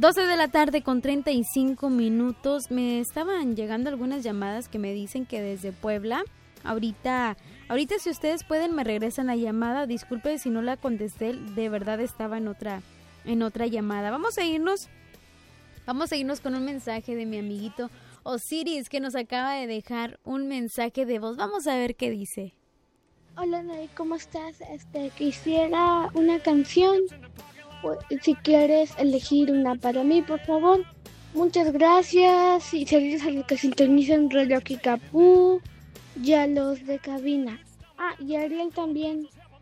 12 de la tarde con 35 minutos. Me estaban llegando algunas llamadas que me dicen que desde Puebla. Ahorita si ustedes pueden me regresan la llamada. Disculpe si no la contesté, de verdad estaba en otra llamada. Vamos a irnos con un mensaje de mi amiguito Osiris, que nos acaba de dejar un mensaje de voz. Vamos a ver qué dice. Hola, Nay, ¿cómo estás? Quisiera una canción. Si quieres elegir una para mí, por favor. Muchas gracias. Y saludos a los que sintonizan Radio Kikapú y a los de cabina. Y a Ariel también.